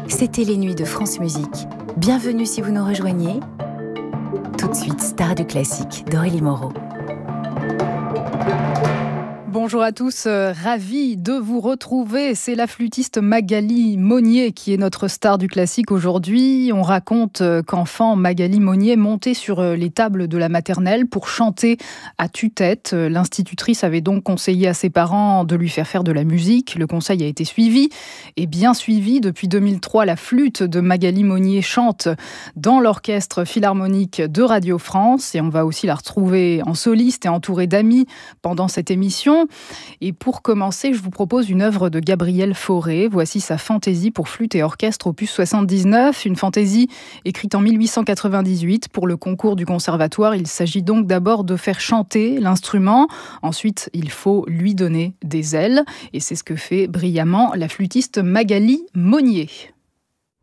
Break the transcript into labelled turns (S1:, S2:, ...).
S1: C'était les nuits de France Musique. Bienvenue si vous nous rejoignez. Tout de suite, Star du classique d'Aurélie Moreau.
S2: Bonjour à tous, ravi de vous retrouver. C'est la flûtiste Magali Monnier qui est notre star du classique aujourd'hui. On raconte qu'enfant, Magali Monnier montait sur les tables de la maternelle pour chanter à tue-tête. L'institutrice avait donc conseillé à ses parents de lui faire de la musique. Le conseil a été suivi et bien suivi. Depuis 2003, la flûte de Magali Monnier chante dans l'orchestre philharmonique de Radio France et on va aussi la retrouver en soliste et entourée d'amis pendant cette émission. Et pour commencer, je vous propose une œuvre de Gabriel Fauré. Voici sa fantaisie pour flûte et orchestre opus 79, une fantaisie écrite en 1898 pour le concours du conservatoire. Il s'agit donc d'abord de faire chanter l'instrument, ensuite il faut lui donner des ailes et c'est ce que fait brillamment la flûtiste Magali Monnier.